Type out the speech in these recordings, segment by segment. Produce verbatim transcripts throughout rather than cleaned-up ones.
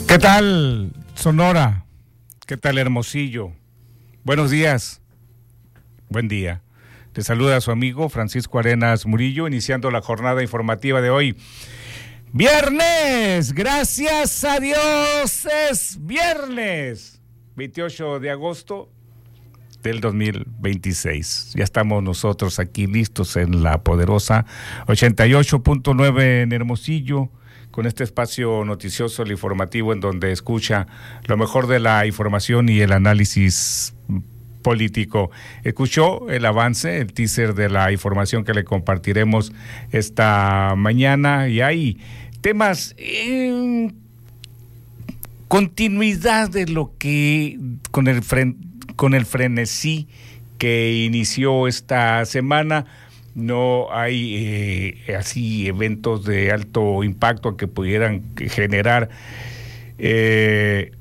¿Qué tal, Sonora? ¿Qué tal, Hermosillo? Buenos días. Buen día. Te saluda su amigo Francisco Arenas Murillo, iniciando la jornada informativa de hoy. ¡Viernes! ¡Gracias a Dios! ¡Es viernes! veintiocho de agosto del dos mil veintiséis. Ya estamos nosotros aquí listos en la poderosa ochenta y ocho punto nueve en Hermosillo, con este espacio noticioso, el informativo, en donde escucha lo mejor de la información y el análisis político. Escuchó el avance, el teaser de la información que le compartiremos esta mañana, y hay temas en continuidad de lo que con el fren, con el frenesí que inició esta semana. No hay eh, así eventos de alto impacto que pudieran generar eh,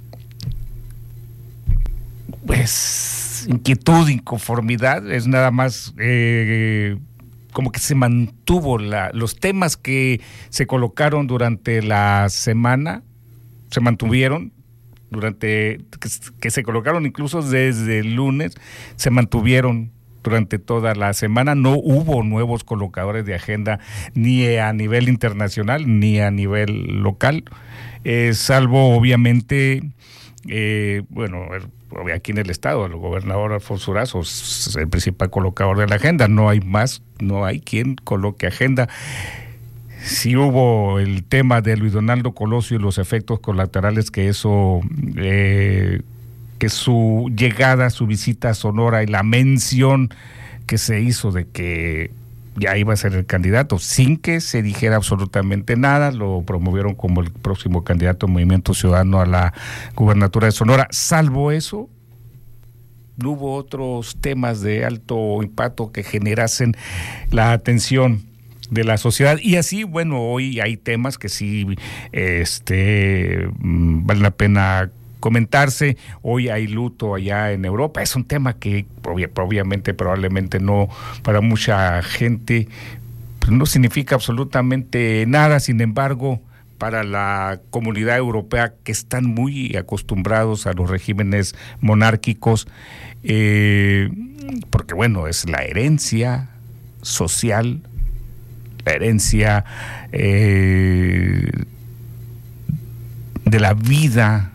pues inquietud, inconformidad. Es nada más eh, como que se mantuvo la, los temas que se colocaron durante la semana, se mantuvieron durante, que, que se colocaron incluso desde el lunes, se mantuvieron durante toda la semana. No hubo nuevos colocadores de agenda ni a nivel internacional ni a nivel local, eh, salvo obviamente, eh, bueno, aquí en el estado, el gobernador Alfonso Durazo es el principal colocador de la agenda. No hay más, no hay quien coloque agenda. Sí hubo el tema de Luis Donaldo Colosio y los efectos colaterales que eso... Eh, que su llegada, su visita a Sonora y la mención que se hizo de que ya iba a ser el candidato, sin que se dijera absolutamente nada, lo promovieron como el próximo candidato del Movimiento Ciudadano a la gubernatura de Sonora. Salvo eso, no hubo otros temas de alto impacto que generasen la atención de la sociedad. Y así, bueno, hoy hay temas que sí este, vale la pena comentarse. Hoy hay luto allá en Europa. Es un tema que obviamente, probablemente no, para mucha gente, pues no significa absolutamente nada. Sin embargo, para la comunidad europea, que están muy acostumbrados a los regímenes monárquicos, eh, porque bueno, es la herencia social, la herencia eh, de la vida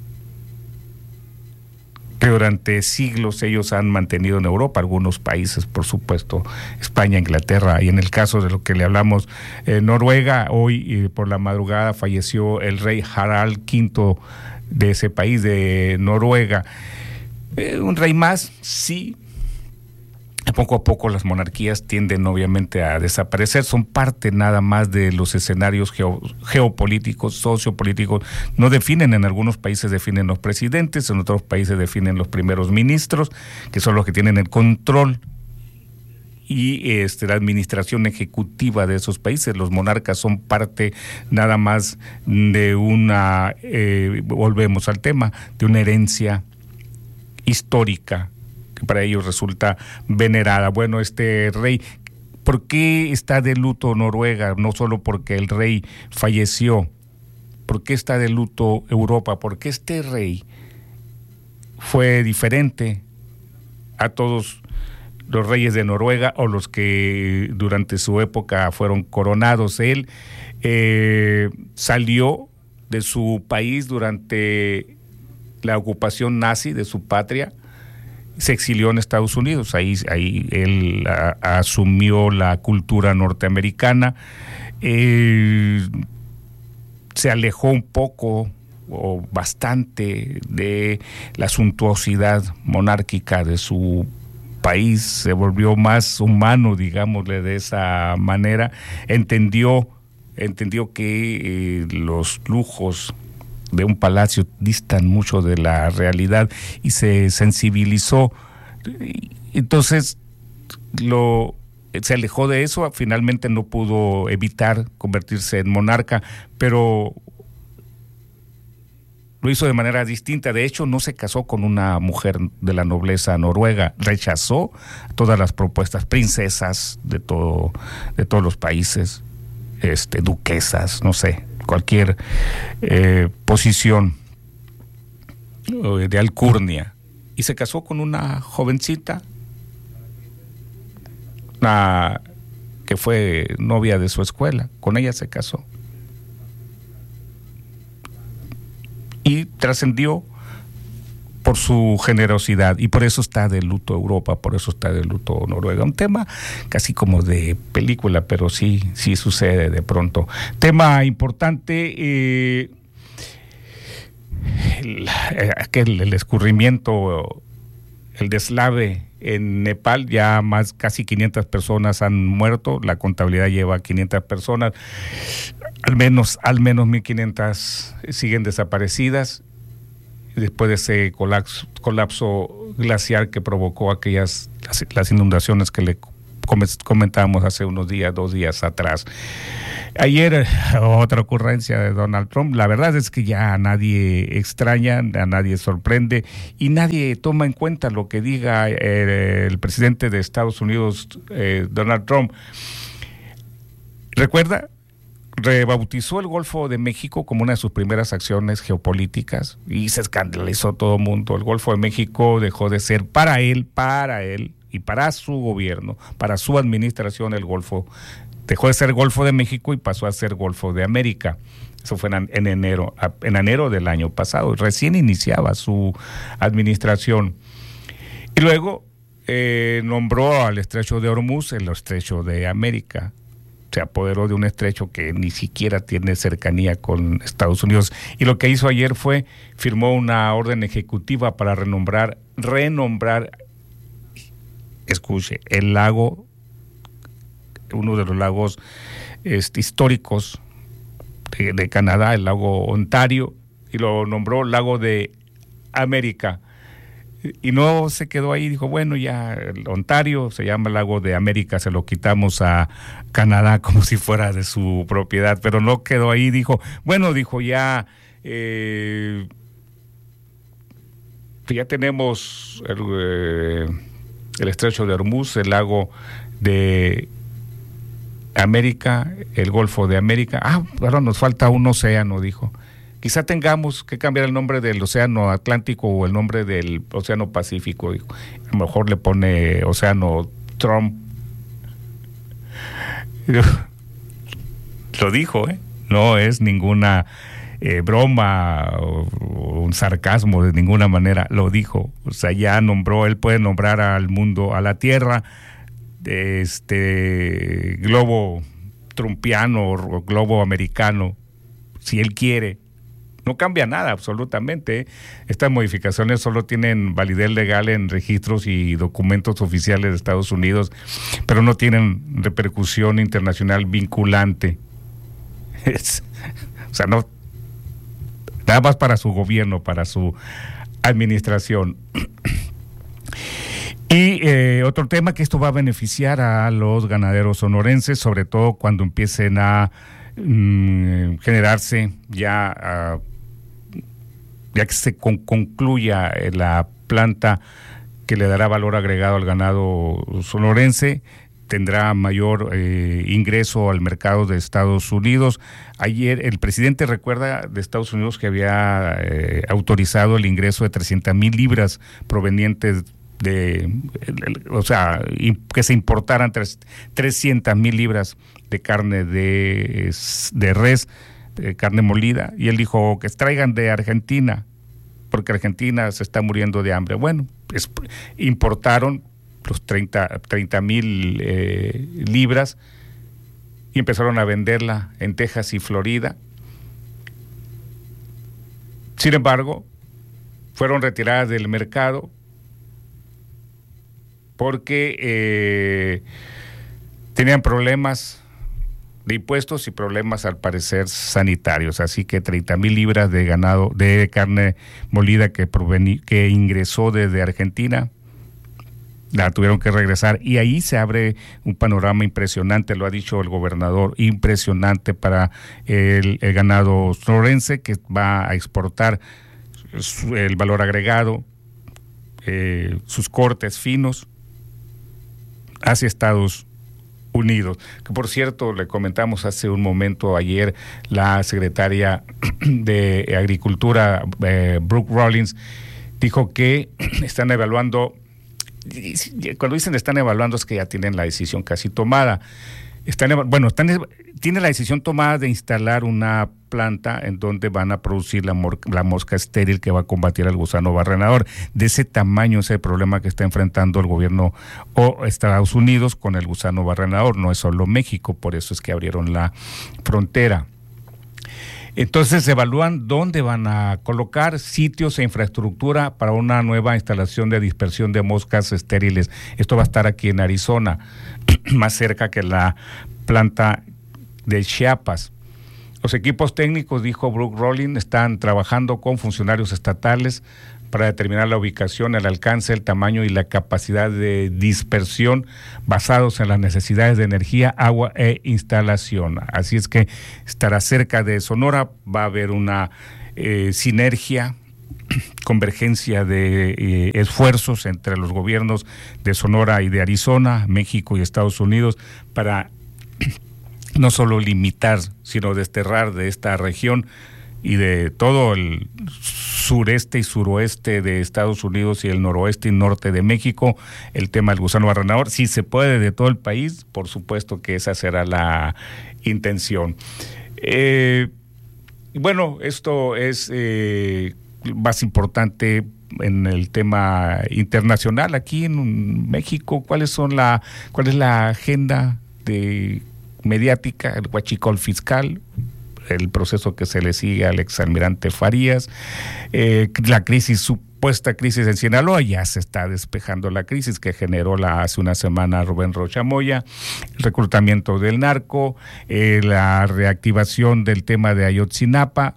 que durante siglos ellos han mantenido en Europa, algunos países, por supuesto, España, Inglaterra, y en el caso de lo que le hablamos, eh, Noruega. Hoy eh, por la madrugada falleció el rey Harald quinto de ese país, de Noruega. Eh, un rey más, sí. Poco a poco las monarquías tienden obviamente a desaparecer, son parte nada más de los escenarios geo, geopolíticos, sociopolíticos. No definen, en algunos países definen los presidentes, en otros países definen los primeros ministros, que son los que tienen el control y este, la administración ejecutiva de esos países. Los monarcas son parte nada más de una, eh, volvemos al tema, de una herencia histórica que para ellos resulta venerada. Bueno, este rey, ¿por qué está de luto Noruega? No solo porque el rey falleció. ¿Por qué está de luto Europa? Porque este rey fue diferente a todos los reyes de Noruega o los que durante su época fueron coronados. Él eh, salió de su país durante la ocupación nazi de su patria, se exilió en Estados Unidos. Ahí, ahí él a, asumió la cultura norteamericana, eh, se alejó un poco o bastante de la suntuosidad monárquica de su país, se volvió más humano, digámosle de esa manera. Entendió, entendió que eh, los lujos de un palacio distan mucho de la realidad y se sensibilizó. Entonces lo se alejó de eso. Finalmente no pudo evitar convertirse en monarca, pero lo hizo de manera distinta. De hecho, no se casó con una mujer de la nobleza noruega, rechazó todas las propuestas, princesas de todo, de todos los países, este, duquesas, no sé, cualquier eh, posición de alcurnia, y se casó con una jovencita, una que fue novia de su escuela. Con ella se casó y trascendió por su generosidad, y por eso está de luto Europa, por eso está de luto Noruega. Un tema casi como de película, pero sí, sí sucede de pronto. Tema importante, eh, el, aquel, el escurrimiento, el deslave en Nepal. Ya más, casi quinientas personas han muerto, la contabilidad lleva quinientas personas, al menos, al menos mil quinientas siguen desaparecidas, después de ese colapso, colapso glaciar que provocó aquellas las, las inundaciones que le comentábamos hace unos días, dos días atrás. Ayer, otra ocurrencia de Donald Trump. La verdad es que ya a nadie extraña, a nadie sorprende, y nadie toma en cuenta lo que diga eh, el presidente de Estados Unidos, eh, Donald Trump. ¿Recuerda? Rebautizó el Golfo de México como una de sus primeras acciones geopolíticas y se escandalizó todo el mundo. El Golfo de México dejó de ser para él, para él y para su gobierno, para su administración, el Golfo dejó de ser Golfo de México y pasó a ser Golfo de América. Eso fue en, en enero, en enero del año pasado. Recién iniciaba su administración. Y luego eh, nombró al Estrecho de Hormuz el Estrecho de América. Se apoderó de un estrecho que ni siquiera tiene cercanía con Estados Unidos. Y lo que hizo ayer fue, firmó una orden ejecutiva para renombrar, renombrar, escuche, el lago, uno de los lagos este, históricos de, de Canadá, el lago Ontario, y lo nombró Lago de América. Y no se quedó ahí, dijo, bueno, ya el Ontario se llama Lago de América, se lo quitamos a Canadá como si fuera de su propiedad, pero no quedó ahí, dijo, bueno, dijo, ya, eh, ya tenemos el, eh, el Estrecho de Hormuz, el Lago de América, el Golfo de América, ah, ahora nos falta un océano, dijo. Quizá tengamos que cambiar el nombre del Océano Atlántico o el nombre del Océano Pacífico. A lo mejor le pone Océano Trump. Lo dijo, ¿eh? No es ninguna eh, broma o, o un sarcasmo de ninguna manera. Lo dijo. O sea, ya nombró, él puede nombrar al mundo, a la Tierra, de este globo trumpiano o globo americano, si él quiere. No cambia nada absolutamente. Estas modificaciones solo tienen validez legal en registros y documentos oficiales de Estados Unidos, pero no tienen repercusión internacional vinculante. Es, o sea, no, nada más para su gobierno, para su administración. Y eh, otro tema, que esto va a beneficiar a los ganaderos sonorenses, sobre todo cuando empiecen a mm, generarse ya... Uh, ya que se con, concluya la planta que le dará valor agregado al ganado sonorense, tendrá mayor eh, ingreso al mercado de Estados Unidos. Ayer el presidente, recuerda, de Estados Unidos, que había eh, autorizado el ingreso de trescientas mil libras provenientes de, o sea, que se importaran trescientas mil libras de carne de, de res, de carne molida, y él dijo que traigan de Argentina, porque Argentina se está muriendo de hambre. Bueno, pues, importaron los treinta mil eh, libras y empezaron a venderla en Texas y Florida. Sin embargo, fueron retiradas del mercado porque eh, tenían problemas de impuestos y problemas, al parecer, sanitarios. Así que treinta mil libras de ganado, de carne molida que, provení, que ingresó desde Argentina, la tuvieron que regresar, y ahí se abre un panorama impresionante, lo ha dicho el gobernador, impresionante para el, el ganado sonorense, que va a exportar su, el valor agregado, eh, sus cortes finos hacia Estados Unidos. Que por cierto, le comentamos hace un momento ayer, la secretaria de Agricultura, eh, Brooke Rollins, dijo que están evaluando, cuando dicen están evaluando es que ya tienen la decisión casi tomada. Están, bueno, están, tiene la decisión tomada de instalar una planta en donde van a producir la, mor, la mosca estéril que va a combatir al gusano barrenador. De ese tamaño es el problema que está enfrentando el gobierno o Estados Unidos con el gusano barrenador. No es solo México, por eso es que abrieron la frontera. Entonces evalúan dónde van a colocar sitios e infraestructura para una nueva instalación de dispersión de moscas estériles. Esto va a estar aquí en Arizona, más cerca que la planta de Chiapas. Los equipos técnicos, dijo Brooke Rollins, están trabajando con funcionarios estatales para determinar la ubicación, el alcance, el tamaño y la capacidad de dispersión basados en las necesidades de energía, agua e instalación. Así es que estará cerca de Sonora, va a haber una eh, sinergia, convergencia de eh, esfuerzos entre los gobiernos de Sonora y de Arizona, México y Estados Unidos para no solo limitar, sino desterrar de esta región y de todo el sureste y suroeste de Estados Unidos y el noroeste y norte de México, el tema del gusano barrenador. Si se puede de todo el país, por supuesto que esa será la intención. Eh, bueno, esto es eh, más importante en el tema internacional. Aquí en México, ¿cuáles son la, cuál es la agenda de mediática, el huachicol fiscal, el proceso que se le sigue al exalmirante Farías, eh, la crisis, supuesta crisis en Sinaloa? Ya se está despejando la crisis que generó la, hace una semana Rubén Rocha Moya, el reclutamiento del narco, eh, la reactivación del tema de Ayotzinapa.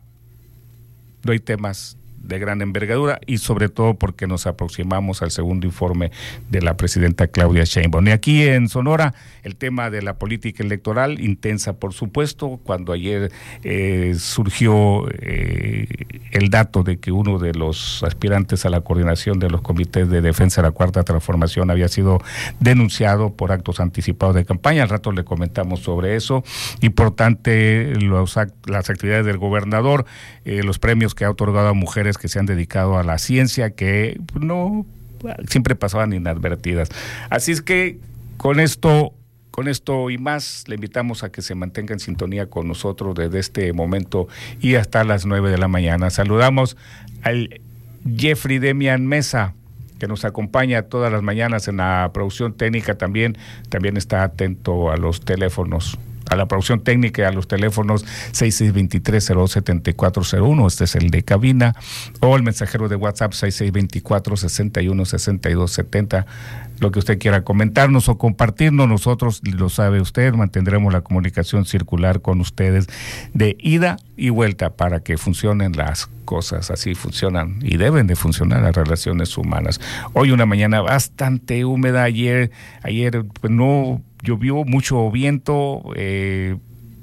No hay temas de gran envergadura y sobre todo porque nos aproximamos al segundo informe de la presidenta Claudia Sheinbaum. Y aquí en Sonora, el tema de la política electoral, intensa por supuesto, cuando ayer eh, surgió eh, el dato de que uno de los aspirantes a la coordinación de los comités de defensa de la Cuarta Transformación había sido denunciado por actos anticipados de campaña. Al rato le comentamos sobre eso. Importante los, las actividades del gobernador, eh, los premios que ha otorgado a mujeres que se han dedicado a la ciencia, que no siempre pasaban inadvertidas. Así es que con esto, con esto y más, le invitamos a que se mantenga en sintonía con nosotros desde este momento y hasta las nueve de la mañana. Saludamos al Jeffrey Demian Mesa, que nos acompaña todas las mañanas en la producción técnica. También, también está atento a los teléfonos, a la producción técnica y a los teléfonos seis seis dos tres, cero dos siete cuatro cero uno, este es el de cabina, o el mensajero de WhatsApp seis seis dos cuatro, seis uno, seis dos siete cero, lo que usted quiera comentarnos o compartirnos. Nosotros, lo sabe usted, mantendremos la comunicación circular con ustedes de ida y vuelta para que funcionen las cosas. Así funcionan y deben de funcionar las relaciones humanas. Hoy una mañana bastante húmeda, ayer, ayer pues no llovió, mucho viento, eh,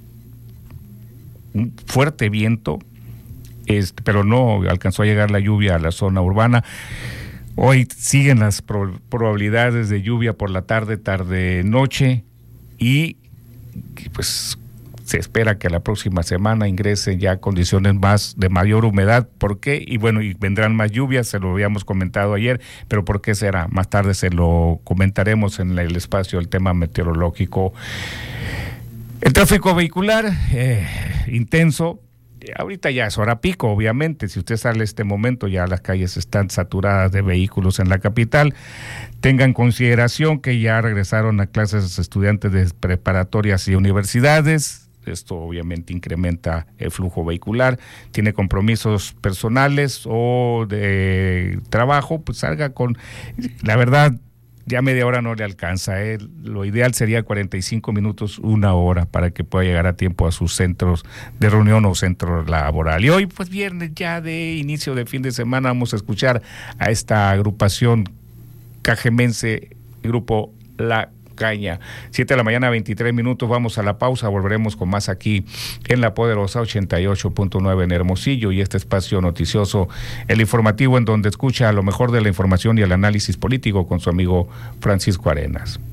un fuerte viento, este, pero no alcanzó a llegar la lluvia a la zona urbana. Hoy siguen las pro- probabilidades de lluvia por la tarde, tarde, noche, y pues se espera que la próxima semana ingresen ya condiciones más de mayor humedad. ¿Por qué? Y bueno, y vendrán más lluvias, se lo habíamos comentado ayer, pero ¿por qué será? Más tarde se lo comentaremos en el espacio del tema meteorológico. El tráfico vehicular, eh, intenso. Ahorita ya es hora pico, obviamente. Si usted sale este momento, ya las calles están saturadas de vehículos en la capital. Tengan consideración que ya regresaron a clases estudiantes de preparatorias y universidades. Esto obviamente incrementa el flujo vehicular. Tiene compromisos personales o de trabajo, pues salga con, la verdad, ya media hora no le alcanza, ¿eh? Lo ideal sería cuarenta y cinco minutos, una hora, para que pueda llegar a tiempo a sus centros de reunión o centro laboral. Y hoy, pues viernes ya de inicio de fin de semana, vamos a escuchar a esta agrupación cajemense, grupo La Caña. siete de la mañana, veintitrés minutos, vamos a la pausa, volveremos con más aquí en la poderosa ochenta y ocho punto nueve en Hermosillo, y este espacio noticioso, el informativo, en donde escucha lo mejor de la información y el análisis político con su amigo Francisco Arenas.